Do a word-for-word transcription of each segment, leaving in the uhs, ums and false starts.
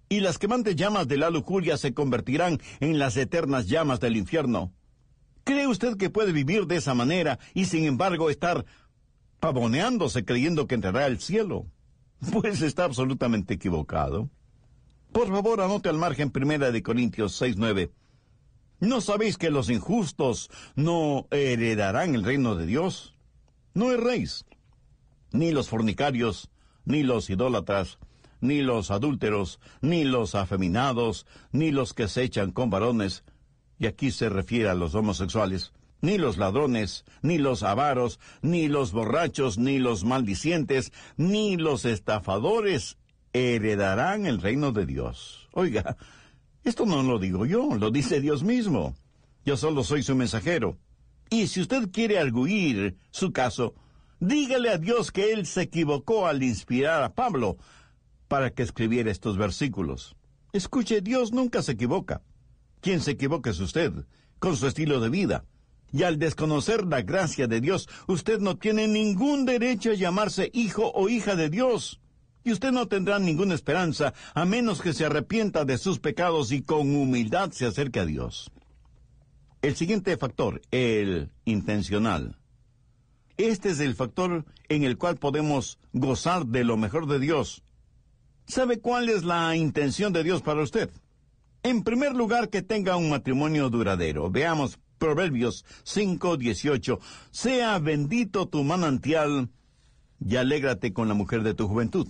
y las quemantes llamas de la lujuria se convertirán en las eternas llamas del infierno. ¿Cree usted que puede vivir de esa manera y sin embargo estar pavoneándose creyendo que entrará al cielo? Pues está absolutamente equivocado. Por favor, anote al margen Primera de Corintios seis nueve. ¿No sabéis que los injustos no heredarán el reino de Dios? No erréis. Ni los fornicarios, ni los idólatras, ni los adúlteros, ni los afeminados, ni los que se echan con varones, y aquí se refiere a los homosexuales, ni los ladrones, ni los avaros, ni los borrachos, ni los maldicientes, ni los estafadores heredarán el reino de Dios. Oiga, esto no lo digo yo, lo dice Dios mismo. Yo solo soy su mensajero. Y si usted quiere arguir su caso, dígale a Dios que Él se equivocó al inspirar a Pablo para que escribiera estos versículos. Escuche, Dios nunca se equivoca. Quien se equivoca es usted, con su estilo de vida. Y al desconocer la gracia de Dios, usted no tiene ningún derecho a llamarse hijo o hija de Dios. Y usted no tendrá ninguna esperanza, a menos que se arrepienta de sus pecados y con humildad se acerque a Dios. El siguiente factor, el intencional. Este es el factor en el cual podemos gozar de lo mejor de Dios. ¿Sabe cuál es la intención de Dios para usted? En primer lugar, que tenga un matrimonio duradero. Veamos Proverbios cinco dieciocho. Sea bendito tu manantial y alégrate con la mujer de tu juventud.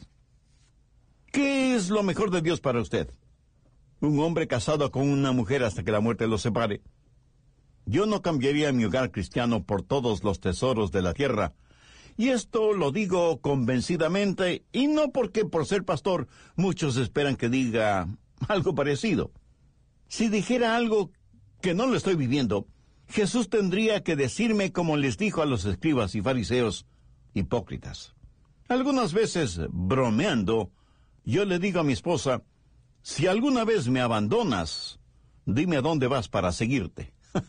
¿Qué es lo mejor de Dios para usted? Un hombre casado con una mujer hasta que la muerte los separe. Yo no cambiaría mi hogar cristiano por todos los tesoros de la tierra. Y esto lo digo convencidamente, y no porque por ser pastor muchos esperan que diga algo parecido. Si dijera algo que no lo estoy viviendo, Jesús tendría que decirme como les dijo a los escribas y fariseos hipócritas. Algunas veces, bromeando, yo le digo a mi esposa, si alguna vez me abandonas, dime a dónde vas para seguirte.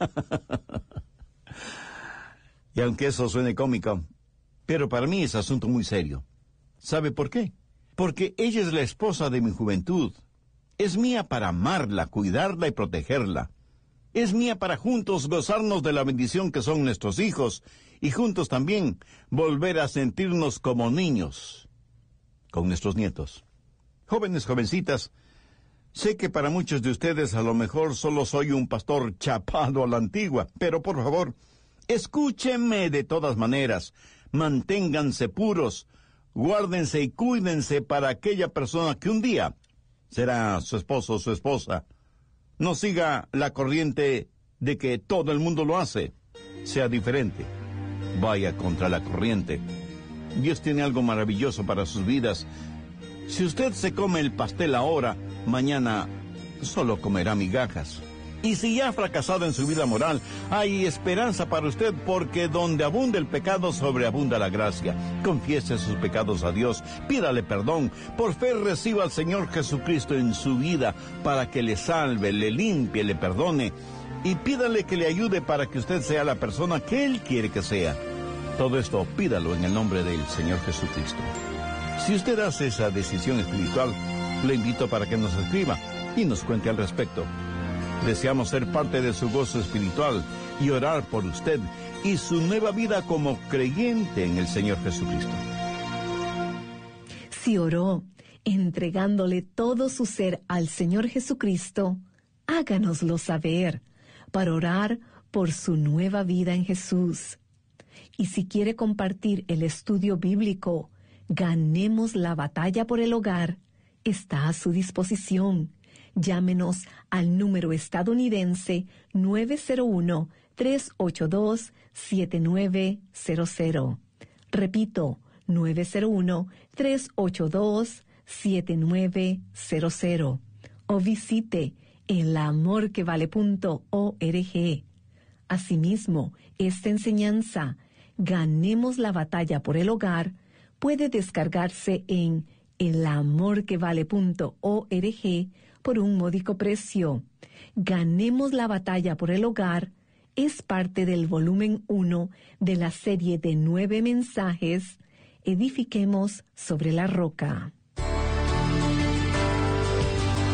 Y aunque eso suene cómico, pero para mí es asunto muy serio. ¿Sabe por qué? Porque ella es la esposa de mi juventud. Es mía para amarla, cuidarla y protegerla. Es mía para juntos gozarnos de la bendición que son nuestros hijos y juntos también volver a sentirnos como niños con nuestros nietos. Jóvenes, jovencitas, sé que para muchos de ustedes a lo mejor solo soy un pastor chapado a la antigua, pero por favor, escúchenme de todas maneras. Manténganse puros, guárdense y cuídense para aquella persona que un día será su esposo o su esposa. No siga la corriente de que todo el mundo lo hace. Sea diferente. Vaya contra la corriente. Dios tiene algo maravilloso para sus vidas. Si usted se come el pastel ahora, mañana solo comerá migajas. Y si ya ha fracasado en su vida moral, hay esperanza para usted, porque donde abunda el pecado, sobreabunda la gracia. Confiese sus pecados a Dios, pídale perdón, por fe reciba al Señor Jesucristo en su vida, para que le salve, le limpie, le perdone, y pídale que le ayude para que usted sea la persona que Él quiere que sea. Todo esto pídalo en el nombre del Señor Jesucristo. Si usted hace esa decisión espiritual, le invito para que nos escriba y nos cuente al respecto. Deseamos ser parte de su gozo espiritual y orar por usted y su nueva vida como creyente en el Señor Jesucristo. Si oró entregándole todo su ser al Señor Jesucristo, háganoslo saber para orar por su nueva vida en Jesús. Y si quiere compartir el estudio bíblico, Ganemos la batalla por el hogar, está a su disposición. Llámenos al número estadounidense nueve cero uno, tres ocho dos, siete nueve cero cero. Repito, nueve cero uno, tres ocho dos, siete nueve cero cero. O visite el amor que vale punto org. Asimismo, esta enseñanza, Ganemos la batalla por el hogar, puede descargarse en el amor que vale punto org por un módico precio. Ganemos la batalla por el hogar es parte del volumen uno de la serie de nueve mensajes Edifiquemos sobre la roca.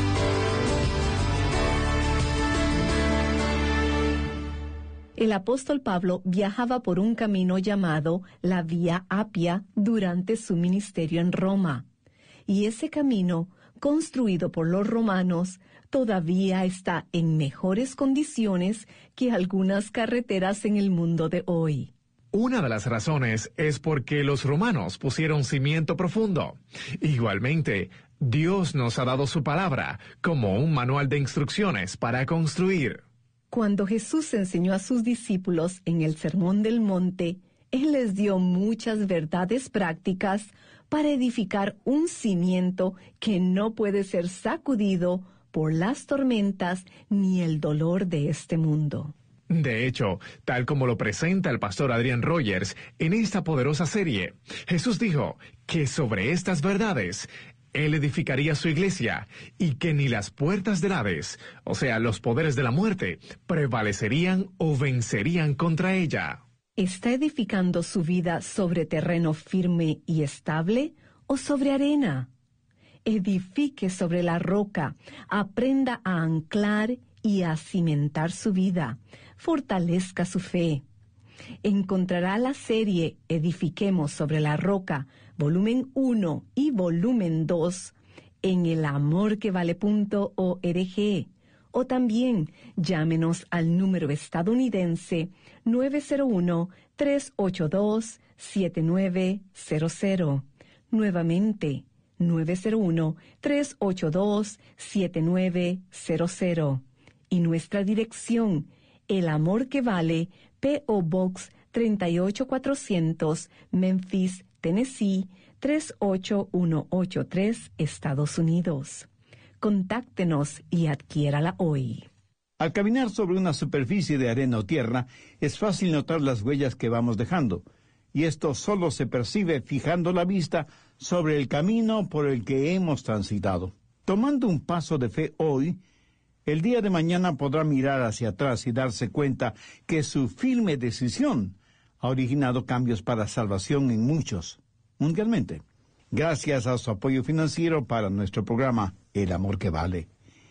El apóstol Pablo viajaba por un camino llamado la Vía Apia durante su ministerio en Roma. Y ese camino, construido por los romanos, todavía está en mejores condiciones que algunas carreteras en el mundo de hoy. Una de las razones es porque los romanos pusieron cimiento profundo. Igualmente, Dios nos ha dado su palabra como un manual de instrucciones para construir. Cuando Jesús enseñó a sus discípulos en el Sermón del Monte, Él les dio muchas verdades prácticas para edificar un cimiento que no puede ser sacudido por las tormentas ni el dolor de este mundo. De hecho, tal como lo presenta el pastor Adrian Rogers en esta poderosa serie, Jesús dijo que sobre estas verdades Él edificaría su iglesia y que ni las puertas del Hades, o sea, los poderes de la muerte, prevalecerían o vencerían contra ella. ¿Está edificando su vida sobre terreno firme y estable o sobre arena? Edifique sobre la roca, aprenda a anclar y a cimentar su vida, fortalezca su fe. Encontrará la serie Edifiquemos sobre la roca, volumen uno y volumen dos, en el amor que vale punto org, o también llámenos al número estadounidense nueve cero uno, tres ocho dos, siete nueve cero cero. Nuevamente, nueve cero uno, tres ocho dos, siete nueve cero cero. Y nuestra dirección, El Amor que Vale, P O Box tres ocho cuatrocientos, Memphis, Tennessee, tres ocho uno ocho tres, Estados Unidos. Contáctenos y adquiérala hoy. Al caminar sobre una superficie de arena o tierra, es fácil notar las huellas que vamos dejando, y esto solo se percibe fijando la vista sobre el camino por el que hemos transitado. Tomando un paso de fe hoy, el día de mañana podrá mirar hacia atrás y darse cuenta que su firme decisión ha originado cambios para salvación en muchos, mundialmente, gracias a su apoyo financiero para nuestro programa El Amor que Vale.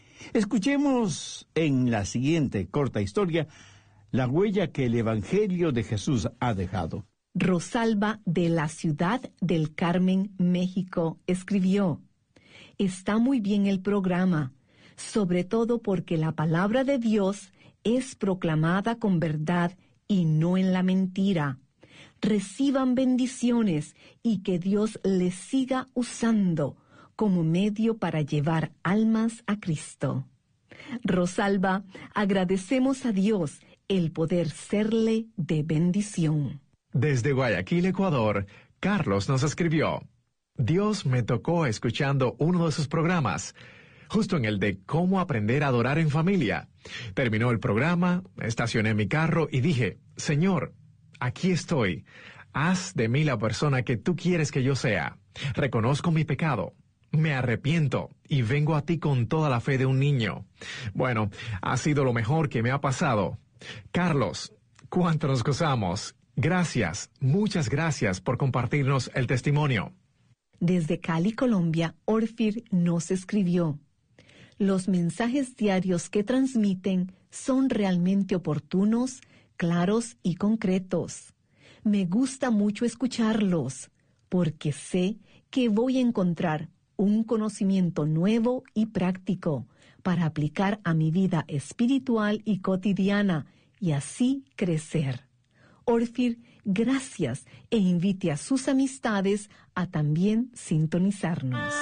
Escuchemos en la siguiente corta historia la huella que el Evangelio de Jesús ha dejado. Rosalba de la Ciudad del Carmen, México, escribió: Está muy bien el programa, sobre todo porque la palabra de Dios es proclamada con verdad y no en la mentira. Reciban bendiciones y que Dios les siga usando como medio para llevar almas a Cristo. Rosalba, agradecemos a Dios el poder serle de bendición. Desde Guayaquil, Ecuador, Carlos nos escribió: Dios me tocó escuchando uno de sus programas, justo en el de cómo aprender a adorar en familia. Terminó el programa, estacioné mi carro y dije: Señor, aquí estoy. Haz de mí la persona que tú quieres que yo sea. Reconozco mi pecado. Me arrepiento y vengo a ti con toda la fe de un niño. Bueno, ha sido lo mejor que me ha pasado. Carlos, cuánto nos gozamos. Gracias, muchas gracias por compartirnos el testimonio. Desde Cali, Colombia, Orfir nos escribió: Los mensajes diarios que transmiten son realmente oportunos, claros y concretos. Me gusta mucho escucharlos, porque sé que voy a encontrar un conocimiento nuevo y práctico para aplicar a mi vida espiritual y cotidiana y así crecer. Orfir, gracias e invite a sus amistades a también sintonizarnos.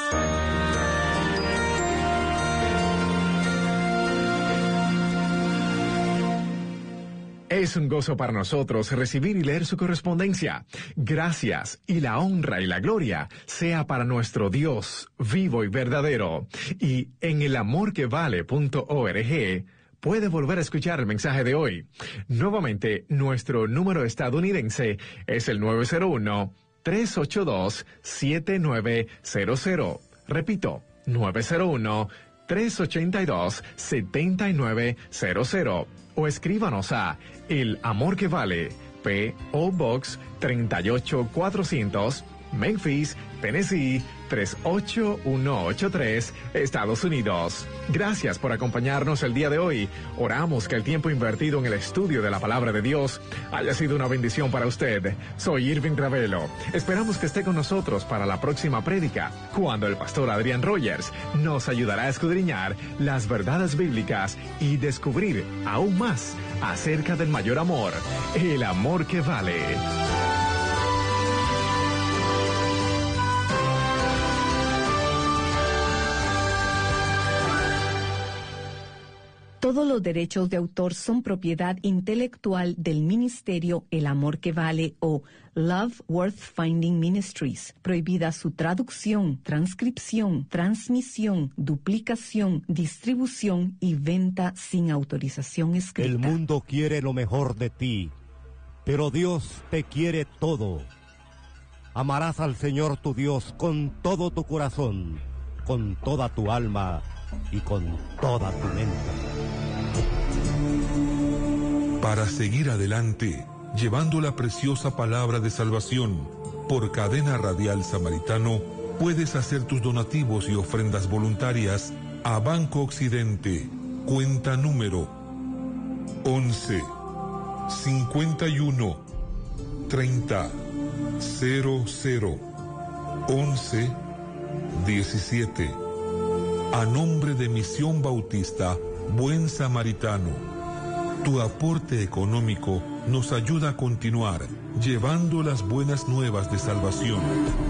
Es un gozo para nosotros recibir y leer su correspondencia. Gracias, y la honra y la gloria sea para nuestro Dios vivo y verdadero. Y en el amor que vale punto org puede volver a escuchar el mensaje de hoy. Nuevamente, nuestro número estadounidense es el nueve cero uno, tres ocho dos, siete nueve cero cero. Repito, nueve cero uno, tres ocho dos, siete nueve cero cero. O escríbanos a El Amor que Vale, P O Box tres ocho cuatrocientos, Memphis, Tennessee, tres ocho uno ocho tres, Estados Unidos. Gracias por acompañarnos el día de hoy. Oramos que el tiempo invertido en el estudio de la palabra de Dios haya sido una bendición para usted. Soy Irving Ravelo. Esperamos que esté con nosotros para la próxima prédica, cuando el pastor Adrian Rogers nos ayudará a escudriñar las verdades bíblicas y descubrir aún más acerca del mayor amor, el amor que vale. Todos los derechos de autor son propiedad intelectual del ministerio El Amor que Vale o Love Worth Finding Ministries. Prohibida su traducción, transcripción, transmisión, duplicación, distribución y venta sin autorización escrita. El mundo quiere lo mejor de ti, pero Dios te quiere todo. Amarás al Señor tu Dios con todo tu corazón, con toda tu alma y con toda tu mente. Para seguir adelante, llevando la preciosa palabra de salvación, por Cadena Radial Samaritano, puedes hacer tus donativos y ofrendas voluntarias a Banco Occidente, cuenta número once, cincuenta y uno, treinta, cero cero, once, diecisiete. A nombre de Misión Bautista Buen Samaritano, tu aporte económico nos ayuda a continuar llevando las buenas nuevas de salvación.